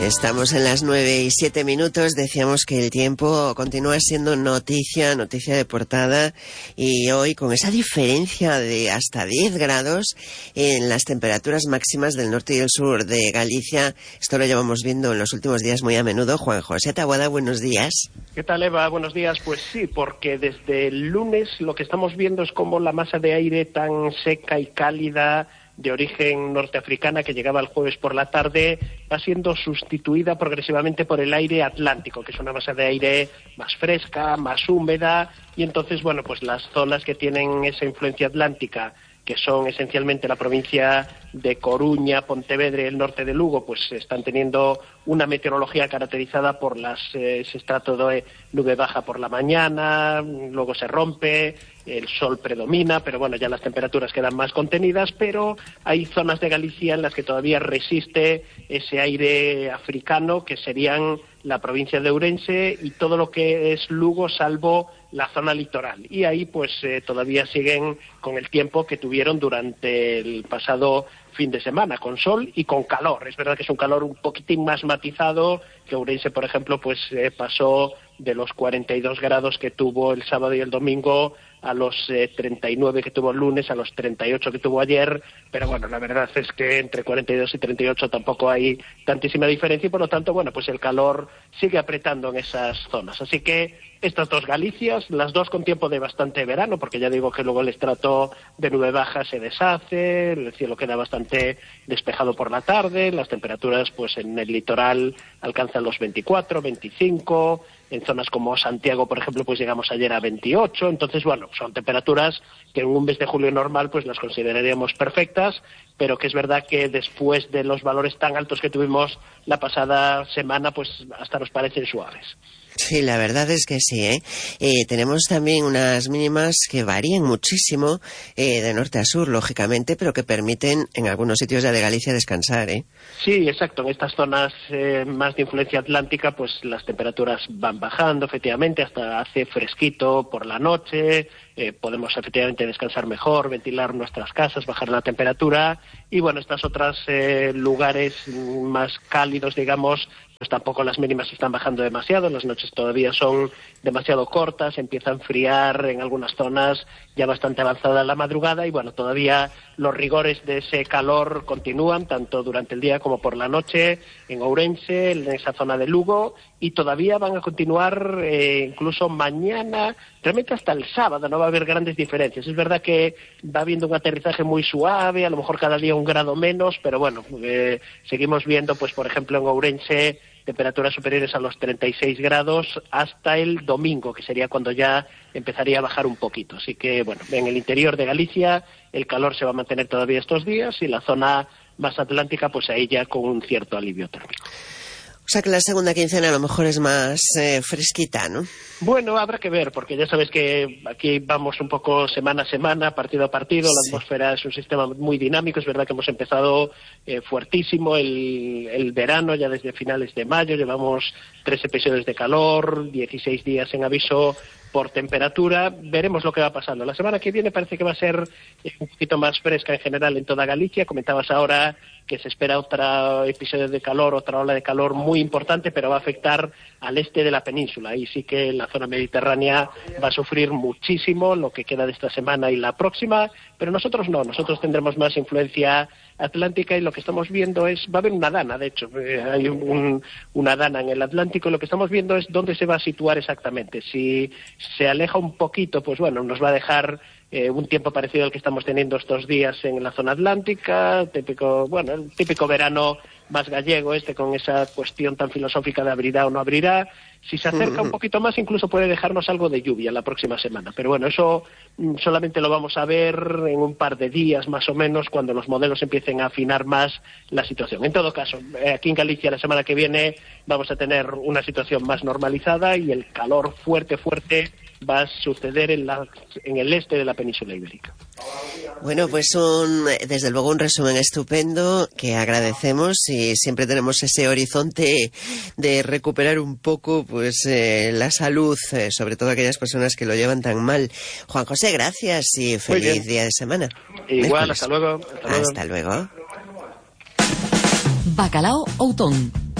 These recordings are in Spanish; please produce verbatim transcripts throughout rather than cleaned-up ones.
Estamos en las nueve y siete minutos. Decíamos que el tiempo continúa siendo noticia, noticia de portada, y hoy con esa diferencia de hasta diez grados en las temperaturas máximas del norte y el sur de Galicia. Esto lo llevamos viendo en los últimos días muy a menudo. Juan José Taboada, buenos días. ¿Qué tal, Eva? Buenos días. Pues sí, porque desde el lunes lo que estamos viendo es como la masa de aire tan seca y cálida de origen norteafricana que llegaba el jueves por la tarde va siendo sustituida progresivamente por el aire atlántico, que es una masa de aire más fresca, más húmeda, y entonces, bueno, pues las zonas que tienen esa influencia atlántica, que son esencialmente la provincia de Coruña, Pontevedra y el norte de Lugo, pues están teniendo una meteorología caracterizada por las, eh, ese estrato de nube baja por la mañana, luego se rompe, el sol predomina, pero bueno, ya las temperaturas quedan más contenidas, pero hay zonas de Galicia en las que todavía resiste ese aire africano, que serían la provincia de Ourense y todo lo que es Lugo, salvo la zona litoral. Y ahí pues eh, todavía siguen con el tiempo que tuvieron durante el pasado fin de semana, con sol y con calor. Es verdad que es un calor un poquitín más matizado, que Ourense, por ejemplo, pues eh, pasó de los cuarenta y dos grados que tuvo el sábado y el domingo a los eh, treinta y nueve que tuvo el lunes, a los treinta y ocho que tuvo ayer, pero bueno, la verdad es que entre cuarenta y dos y treinta y ocho tampoco hay tantísima diferencia y por lo tanto, bueno, pues el calor sigue apretando en esas zonas. Así que estas dos Galicias, las dos con tiempo de bastante verano, porque ya digo que luego el estrato de nube baja se deshace, el cielo queda bastante despejado por la tarde, las temperaturas pues en el litoral alcanzan los veinticuatro, veinticinco, en zonas como Santiago, por ejemplo, pues llegamos ayer a veintiocho, entonces, bueno, son temperaturas que en un mes de julio normal pues las consideraríamos perfectas, pero que es verdad que después de los valores tan altos que tuvimos la pasada semana, pues hasta nos parecen suaves. Sí, la verdad es que sí, ¿eh? Eh, tenemos también unas mínimas que varían muchísimo eh, de norte a sur, lógicamente, pero que permiten en algunos sitios ya de Galicia descansar, ¿eh? Sí, exacto. En estas zonas eh, más de influencia atlántica, pues las temperaturas van bajando, efectivamente, hasta hace fresquito por la noche, eh, podemos efectivamente descansar mejor, ventilar nuestras casas, bajar la temperatura, y bueno, estas otras eh, lugares más cálidos, digamos, pues tampoco las mínimas están bajando demasiado, las noches todavía son demasiado cortas, empieza a enfriar en algunas zonas ya bastante avanzada la madrugada y bueno, todavía los rigores de ese calor continúan, tanto durante el día como por la noche, en Ourense, en esa zona de Lugo, y todavía van a continuar eh, incluso mañana, realmente hasta el sábado no va a haber grandes diferencias. Es verdad que va habiendo un aterrizaje muy suave, a lo mejor cada día un grado menos, pero bueno, eh, seguimos viendo, pues por ejemplo en Ourense, temperaturas superiores a los treinta y seis grados hasta el domingo, que sería cuando ya empezaría a bajar un poquito. Así que, bueno, en el interior de Galicia el calor se va a mantener todavía estos días y la zona más atlántica, pues ahí ya con un cierto alivio térmico. O sea que la segunda quincena a lo mejor es más eh, fresquita, ¿no? Bueno, habrá que ver, porque ya sabes que aquí vamos un poco semana a semana, partido a partido, la Sí. atmósfera es un sistema muy dinámico, es verdad que hemos empezado eh, fuertísimo el, el verano, ya desde finales de mayo, llevamos tres episodios de calor, dieciséis días en aviso por temperatura, veremos lo que va pasando. La semana que viene parece que va a ser eh, un poquito más fresca en general en toda Galicia. Comentabas ahora que se espera otro episodio de calor, otra ola de calor muy importante, pero va a afectar al este de la península. Ahí sí que la zona mediterránea va a sufrir muchísimo lo que queda de esta semana y la próxima, pero nosotros no, nosotros tendremos más influencia atlántica y lo que estamos viendo es, va a haber una dana, de hecho, eh, hay un, una dana en el Atlántico y lo que estamos viendo es dónde se va a situar exactamente. Si se aleja un poquito, pues bueno, nos va a dejar eh, un tiempo parecido al que estamos teniendo estos días en la zona atlántica, típico, bueno, el típico verano más gallego este con esa cuestión tan filosófica de abrirá o no abrirá. Si se acerca un poquito más, incluso puede dejarnos algo de lluvia la próxima semana. Pero bueno, eso mm, solamente lo vamos a ver en un par de días más o menos, cuando los modelos empiecen a afinar más la situación. En todo caso, eh, aquí en Galicia la semana que viene vamos a tener una situación más normalizada y el calor fuerte, fuerte va a suceder en, la, en el este de la península ibérica. Bueno, pues un, desde luego un resumen estupendo que agradecemos y siempre tenemos ese horizonte de recuperar un poco pues eh, la salud, eh, sobre todo aquellas personas que lo llevan tan mal. Juan José, gracias y feliz día de semana. Igual, hasta luego. Hasta luego. Hasta luego. Bacalao Outón,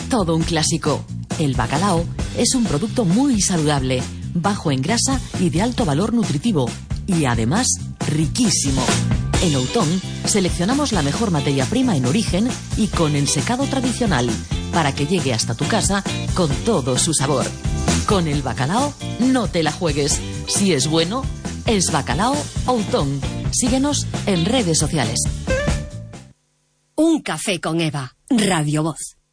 todo un clásico. El bacalao es un producto muy saludable, bajo en grasa y de alto valor nutritivo, y además riquísimo. En Outón seleccionamos la mejor materia prima en origen y con ensecado tradicional, para que llegue hasta tu casa con todo su sabor. Con el bacalao no te la juegues. Si es bueno, es bacalao Outón. Síguenos en redes sociales. Un café con Eva, Radio Voz.